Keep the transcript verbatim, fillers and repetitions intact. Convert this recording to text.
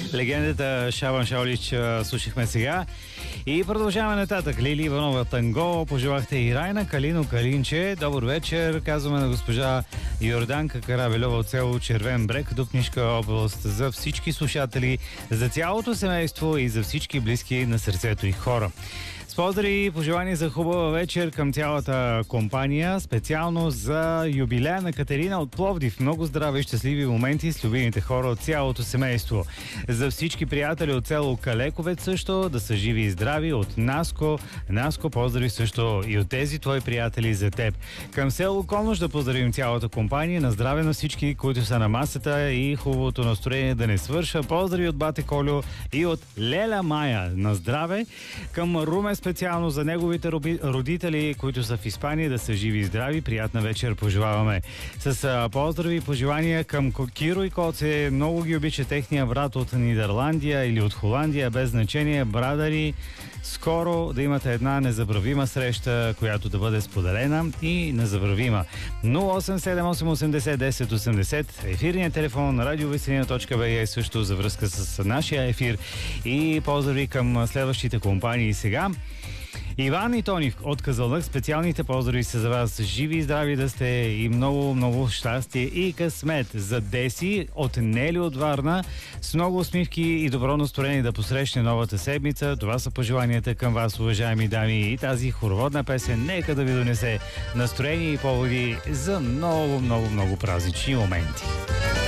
Легендата Шабан Шаолич слушахме сега. И продължаваме нататък. Лили Иванова Танго, пожелахте и Райна Калино Калинче. Добър вечер, казваме на госпожа Йорданка Карабелова от село Червен брег, Дупнишка област, за всички слушатели, за цялото семейство и за всички близки на сърцето и хора. С поздрави и пожелания за хубава вечер към цялата компания, специално за юбилея на Катерина от Пловдив. Много здраве и щастливи моменти с любимите хора от цялото семейство. За всички приятели от село Калековец също, да са живи и здрави от Наско. Наско, поздрави също и от тези твои приятели за теб. Към село Конуш да поздравим цялата компания. На здраве на всички, които са на масата, и хубавото настроение да не свърша. Поздрави от бате Колю и от Леля Майя. На здраве. Към Руме специално за неговите родители, които са в Испания, да са живи и здрави. Приятна вечер пожелаваме. С а, поздрави и пожелания към Киро и Коце. Много ги обича техния брат от Нидерландия или от Холандия, без значение. Брадари, скоро да имате една незабравима среща, която да бъде споделена и незабравима. нула осем седем осем осемдесет десет осемдесет, ефирният телефон на радиовеселина точка би ей също за връзка с нашия ефир. И поздрави към следващите компании сега. Иван и Тонив от Казанлък, специалните поздрави са за вас. Живи и здрави да сте и много, много щастие и късмет. За Деси от Нели от Варна, с много усмивки и добро настроение да посрещне новата седмица. Това са пожеланията към вас, уважаеми дами, и тази хороводна песен нека да ви донесе настроение и поводи за много, много, много празнични моменти.